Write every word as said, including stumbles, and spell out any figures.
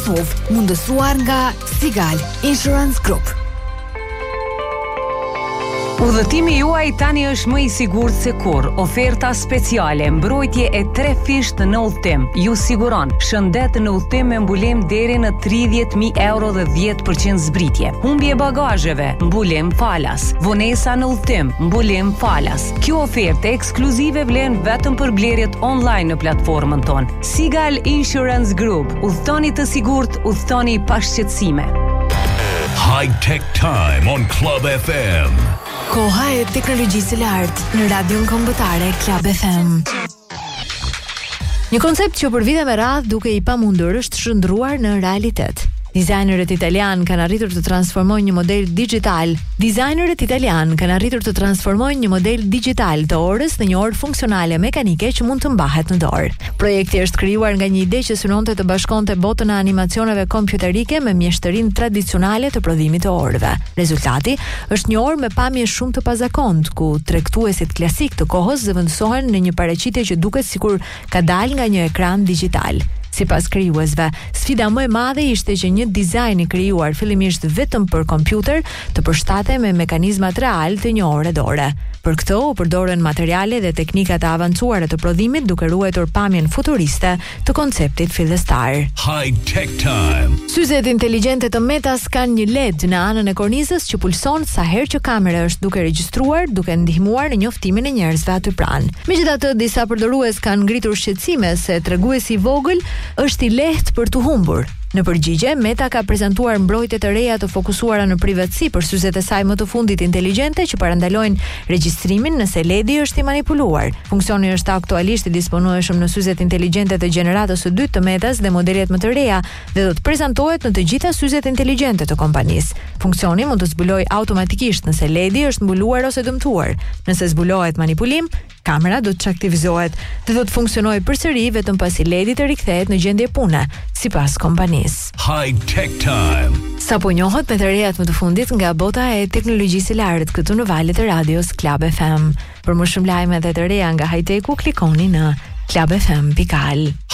Kosovë, mundësuar nga Sigal Insurance Group. Udhëtimi juaj tani është më i sigurt se kur. Oferta speciale, mbrojtje e tre fisht në udhëtim. Ju siguron shëndet në udhëtim me mbulim deri në tridhjetë mijë euro dhe dhjetë përqind zbritje. Humbje bagazheve, mbulim falas. Vonesa në udhëtim, mbulim falas. Kjo ofertë ekskluzive vlen vetëm për blerjet online në platformën tonë. Sigal Insurance Group. Udhëtoni të sigurt, udhëtoni pa shqetësime. High Tech Time on Club F M. Koha e teknologjisë së lartë në radion kombëtare Club F M. Një koncept që për vite me radhë duke i pamundur është shndruar në realitet. Dizajnerët italian kanë arritur të transformojnë një model digital. Dizajnerët italian kanë arritur të transformojnë një model digital të orës në një orë funksionale mekanike që mund të mbahet në dorë. Projekti është krijuar nga një ide që synonte të bashkonte botën e animacioneve kompjuterike me mjeshtërinë tradicionale të prodhimit të orëve. Rezultati është një orë me pamje shumë të pazakontë, ku tregtuesit klasik të kohës zëvendësohen në një paraqitje që duket sikur ka dalë nga një ekran digital. Sipas krijuesve, sfida më e madhe ishte që një dizajn i krijuar fillimisht vetëm për kompjuter të përshtatej me mekanizmat real të një ore dore. Për këtë u përdorën materiale dhe teknika të avancuara të prodhimit duke ruajtur pamjen futuriste të konceptit fillestar. High Tech Time. Syzet inteligjente të Metas kanë një L E D në anën e kornizës që pulson sa herë që kamera është duke regjistruar, duke ndihmuar në njoftimin e njerëzve aty pranë. Megjithatë, disa përdorues kanë ngritur shqetësime se treguesi i vogël është i lehtë për të humbur. Në përgjigje, Meta ka prezantuar mbrojtje të reja të fokusuara në privatësi për syzet e saj më të fundit inteligjente që parandalojnë regjistrimin nëse L E D-i është i manipuluar. Funksioni është aktualisht i disponueshëm në syzet inteligjente të gjeneratës së dytë të Metas dhe modelet më të reja dhe do të prezantohet në të gjitha syzet inteligjente të kompanisë. Funksioni mund të zbulojë automatikisht nëse L E D-i është mbuluar ose dëmtuar. Nëse zbulohet manipulim, kamera do të çaktivizohet dhe do të funksionojë përsëri vetëm pasi L E D-i të rikthehet në gjendje pune, sipas kompanisë. High Tech Time. Sa po njohët me të rejat më të fundit nga bota e teknologjisë së lartë këtu në valët e radios Club F M. Për më shumë lajme dhe të reja nga high-techu, klikoni në club f m dot al.